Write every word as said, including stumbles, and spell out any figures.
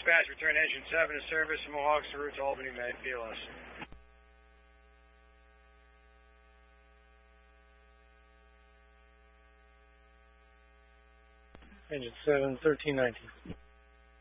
Dispatch, return engine seven to service, Mohawks en route to Albany, Med, P L S. Engine seven, thirteen nineteen.